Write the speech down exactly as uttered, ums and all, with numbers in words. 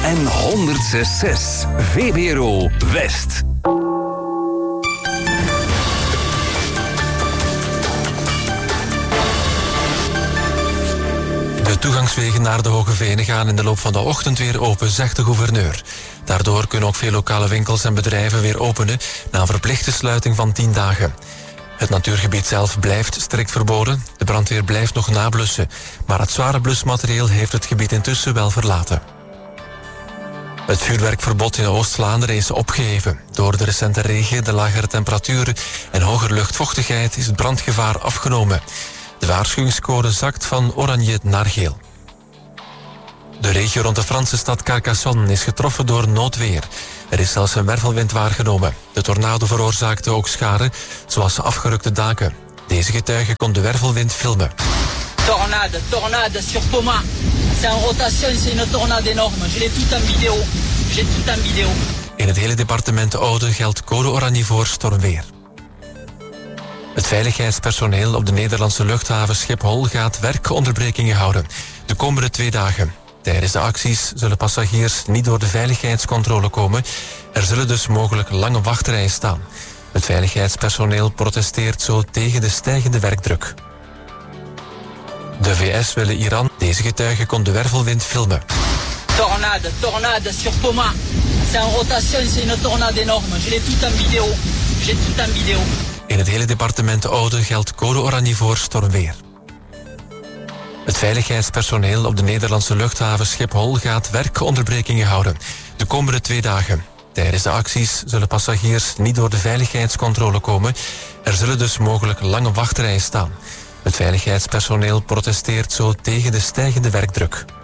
en honderd zes komma zes. V B R O West. De toegangswegen naar de Hoge Venen gaan in de loop van de ochtend weer open, zegt de gouverneur. Daardoor kunnen ook veel lokale winkels en bedrijven weer openen na een verplichte sluiting van tien dagen. Het natuurgebied zelf blijft strikt verboden. De brandweer blijft nog nablussen. Maar het zware blusmaterieel heeft het gebied intussen wel verlaten. Het vuurwerkverbod in Oost-Vlaanderen is opgeheven. Door de recente regen, de lagere temperaturen en hogere luchtvochtigheid is het brandgevaar afgenomen. De waarschuwingscode zakt van oranje naar geel. De regio rond de Franse stad Carcassonne is getroffen door noodweer. Er is zelfs een wervelwind waargenomen. De tornado veroorzaakte ook schade, zoals afgerukte daken. Deze getuige kon de wervelwind filmen. Tornade, tornade sur Thomas. C'est en rotation, c'est une tornade énorme. Je l'ai tout en vidéo. J'ai tout en vidéo. In het hele departement de Oude geldt code oranje voor stormweer. Het veiligheidspersoneel op de Nederlandse luchthaven Schiphol gaat werkonderbrekingen houden. De komende twee dagen. Tijdens de acties zullen passagiers niet door de veiligheidscontrole komen. Er zullen dus mogelijk lange wachtrijen staan. Het veiligheidspersoneel protesteert zo tegen de stijgende werkdruk. De V S willen Iran. Deze getuige kon de wervelwind filmen. Tornade, tornade sur Thomas. C'est en rotation, c'est une tornade énorme. Je l'ai tout en vidéo. J'ai tout en vidéo. In het hele departement de Oude geldt code oranje voor stormweer. Het veiligheidspersoneel op de Nederlandse luchthaven Schiphol gaat werkonderbrekingen houden. De komende twee dagen. Tijdens de acties zullen passagiers niet door de veiligheidscontrole komen. Er zullen dus mogelijk lange wachtrijen staan. Het veiligheidspersoneel protesteert zo tegen de stijgende werkdruk.